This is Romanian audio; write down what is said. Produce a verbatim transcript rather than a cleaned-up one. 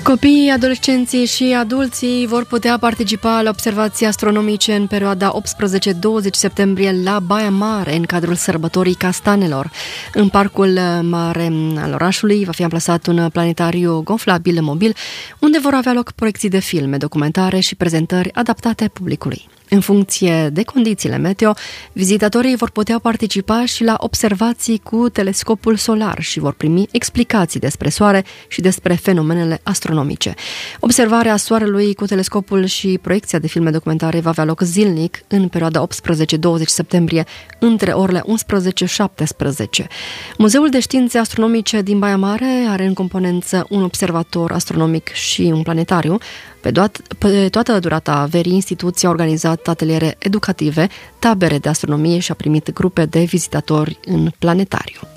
Copiii, adolescenții și adulții vor putea participa la observații astronomice în perioada optsprezece douăzeci septembrie la Baia Mare, în cadrul sărbătorii Castanelor. În parcul mare al orașului va fi amplasat un planetariu gonflabil mobil, unde vor avea loc proiecții de filme, documentare și prezentări adaptate publicului. În funcție de condițiile meteo, vizitatorii vor putea participa și la observații cu telescopul solar și vor primi explicații despre soare și despre fenomenele astronomice. Observarea soarelui cu telescopul și proiecția de filme documentare va avea loc zilnic în perioada optsprezece douăzeci septembrie între orele unsprezece și șaptesprezece. Muzeul de Științe Astronomice din Baia Mare are în componență un observator astronomic și un planetariu. Pe, doat, pe toată durata verii, instituția a organizat ateliere educative, tabere de astronomie și a primit grupe de vizitatori în planetariu.